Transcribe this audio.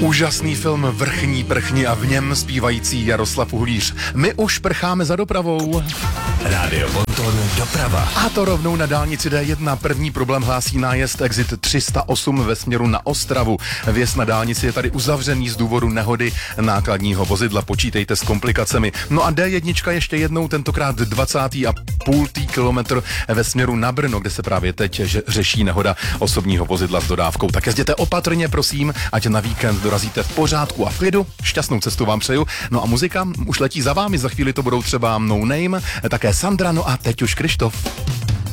Úžasný film Vrchní prchni a v něm zpívající Jaroslav Uhlíř. My už prcháme za dopravou. Rádio Bonton doprava. A to rovnou na dálnici D1. První problém hlásí nájezd exit 308 ve směru na Ostravu. Vjezd na dálnici je tady uzavřený z důvodu nehody nákladního vozidla. Počítejte s komplikacemi. No a D1 ještě jednou, tentokrát 20,5 kilometr ve směru na Brno, kde se právě teď řeší nehoda osobního vozidla s dodávkou. Tak jezděte opatrně, prosím, ať na víkend dorazíte v pořádku a v klidu. Šťastnou cestu vám přeju. No a muzika už letí za vámi, za chvíli to budou třeba No Name, také Sandra, no a teď už Krištof.